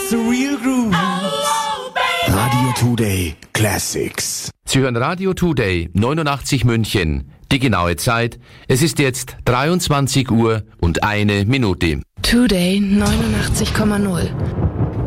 the real groove. Radio Today Classics. Sie hören Radio Today 89 München. Die genaue Zeit, es ist jetzt 23 Uhr und 1 Minute. Today 89,0.